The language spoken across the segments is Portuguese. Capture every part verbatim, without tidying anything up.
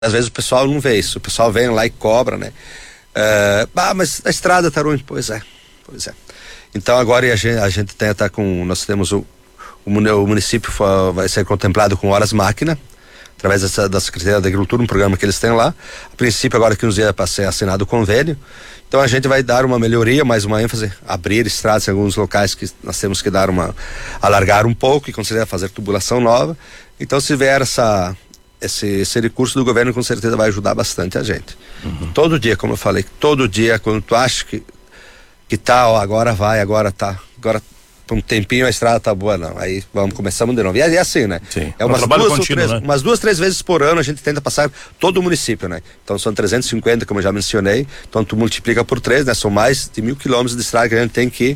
às vezes o pessoal não vê isso, o pessoal vem lá e cobra, né? É, ah, mas a estrada tá ruim. Pois é, pois é. Então agora a gente, a gente tem até com, nós temos o, o município vai ser contemplado com horas máquina, através dessa, da Secretaria da Agricultura, um programa que eles têm lá. A princípio, agora que uns dias para ser assinado o convênio. Então a gente vai dar uma melhoria, mais uma ênfase, abrir estradas em alguns locais que nós temos que dar uma, alargar um pouco e considerar fazer tubulação nova. Então se vier essa, esse, esse recurso do governo, com certeza vai ajudar bastante a gente. Uhum. Todo dia, como eu falei, todo dia, quando tu acha que, que tá, ó, agora vai, agora tá, agora um tempinho a estrada tá boa, não, aí vamos, começamos de novo, e é assim, né? Sim. É umas duas, contínuo, três, né? umas duas, três vezes por ano a gente tenta passar todo o município, né? Então são trezentos e cinquenta, como eu já mencionei, então tu multiplica por três, né? São mais de mil quilômetros de estrada que a gente tem que,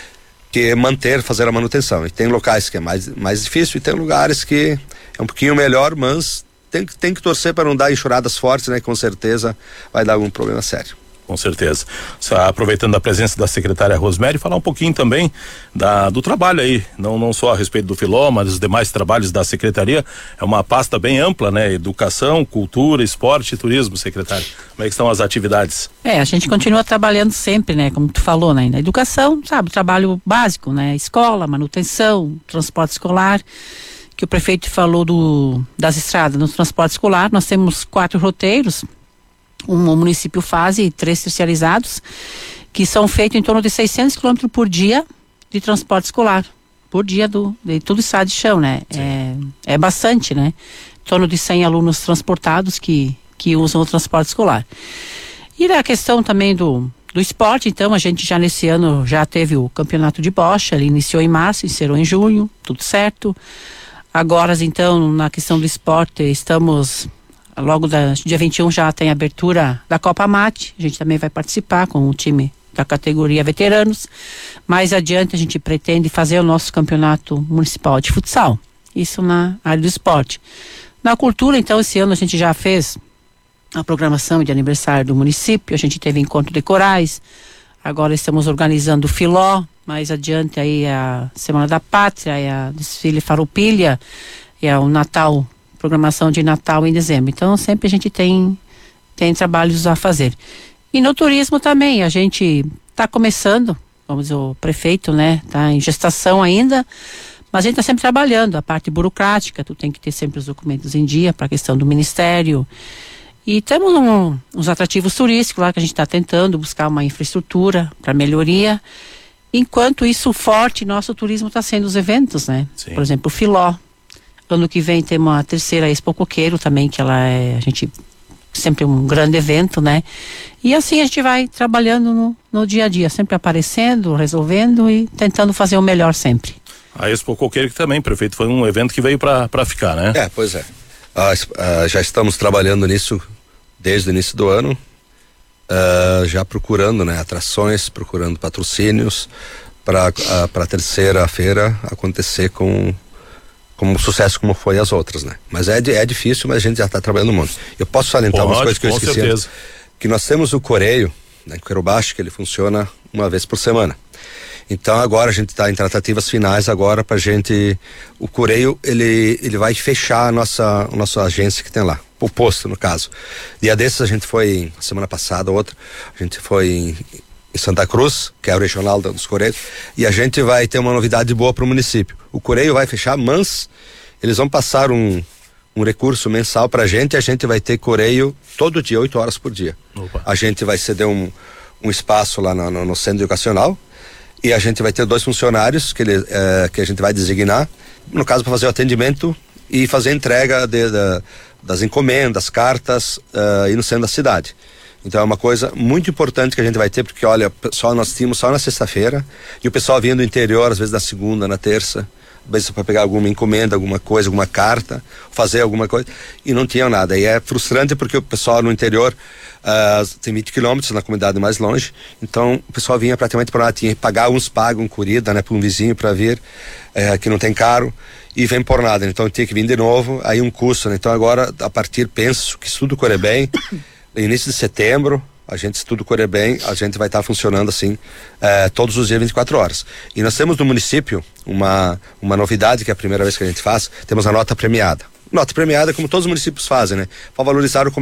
que manter, fazer a manutenção, e tem locais que é mais, mais difícil, e tem lugares que é um pouquinho melhor, mas tem, tem que torcer para não dar enxurradas fortes, né? Com certeza vai dar algum problema sério. Com certeza. Só aproveitando a presença da secretária Rosemary, falar um pouquinho também da, do trabalho aí, não, não só a respeito do Filó, mas dos demais trabalhos da secretaria. É uma pasta bem ampla, né? Educação, cultura, esporte e turismo, secretária. Como é que estão as atividades? É, a gente continua trabalhando sempre, né? Como tu falou, né? Na educação, sabe, trabalho básico, né? Escola, manutenção, transporte escolar, que o prefeito falou do, das estradas no transporte escolar. Nós temos quatro roteiros, um município faz e três terceirizados, que são feitos em torno de seiscentos quilômetros por dia de transporte escolar, por dia do, de todo o estado de chão, né? É, é bastante, né? Em torno de cem alunos transportados que, que usam o transporte escolar. E na questão também do, do esporte, então, a gente já nesse ano já teve o campeonato de bocha, ele iniciou em março, encerrou em junho, tudo certo. Agora, então, na questão do esporte, estamos... Logo da, dia vinte e um já tem a abertura da Copa Mate, a gente também vai participar com o time da categoria veteranos. Mais adiante a gente pretende fazer o nosso campeonato municipal de futsal, isso na área do esporte. Na cultura, então, esse ano a gente já fez a programação de aniversário do município, a gente teve encontro de corais, agora estamos organizando o Filó, mais adiante aí a Semana da Pátria, e a desfile Farroupilha, e a, o Natal, programação de Natal em dezembro. Então sempre a gente tem tem trabalhos a fazer. E no turismo também, a gente está começando, vamos dizer, o prefeito, né, tá em gestação ainda, mas a gente está sempre trabalhando, a parte burocrática, tu tem que ter sempre os documentos em dia para a questão do ministério. E temos um, uns atrativos turísticos lá que a gente está tentando buscar uma infraestrutura para melhoria. Enquanto isso, forte, nosso turismo está sendo os eventos, né? Sim. Por exemplo, o Filó. Ano que vem tem uma terceira Expo Coqueiro também, que ela é, a gente, sempre um grande evento, né? E assim a gente vai trabalhando no, no dia a dia, sempre aparecendo, resolvendo e tentando fazer o melhor sempre. A Expo Coqueiro que também, prefeito, foi um evento que veio para ficar, né? É, pois é. Ah, ah, já estamos trabalhando nisso desde o início do ano, ah, já procurando, né, atrações, procurando patrocínios para ah, para a terceira feira acontecer com como um sucesso como foi as outras, né? Mas é, é difícil, mas a gente já está trabalhando muito. Eu posso salientar umas coisas que eu esqueci. Certeza. Que nós temos o Coreio, né, Coreio Baixo, que ele funciona uma vez por semana. Então agora a gente está em tratativas finais agora pra gente, o Coreio, ele, ele vai fechar a nossa, a nossa agência que tem lá, o posto no caso. Dia desses a gente foi, semana passada, outra, a gente foi em, em Santa Cruz, que é o regional dos Correios, e a gente vai ter uma novidade boa para o município. O Coreio vai fechar, mas eles vão passar um, um recurso mensal pra gente, e a gente vai ter Coreio todo dia, oito horas por dia. Opa. A gente vai ceder um, um espaço lá no, no, no centro educacional, e a gente vai ter dois funcionários que, ele, é, que a gente vai designar, no caso para fazer o atendimento e fazer a entrega de, de, das encomendas, cartas, uh, e no centro da cidade. Então é uma coisa muito importante que a gente vai ter, porque olha, só nós tínhamos só na sexta-feira, e o pessoal vinha do interior, às vezes na segunda, na terça, às vezes para pegar alguma encomenda, alguma coisa, alguma carta, fazer alguma coisa, e não tinham nada. E é frustrante porque o pessoal no interior uh, tem vinte quilômetros na comunidade mais longe, então o pessoal vinha praticamente para lá, tinha que pagar, uns pagam corrida, né, para um vizinho para vir, uh, que não tem carro, e vem por nada, então tinha que vir de novo, aí um custo, né? Então agora, a partir, penso que se tudo correr bem, início de setembro, a gente, se tudo correr bem, a gente vai estar tá funcionando assim eh, todos os dias, vinte e quatro horas. E nós temos no município uma, uma novidade, que é a primeira vez que a gente faz, temos a nota premiada. nota premiada, como todos os municípios fazem, né? Para valorizar o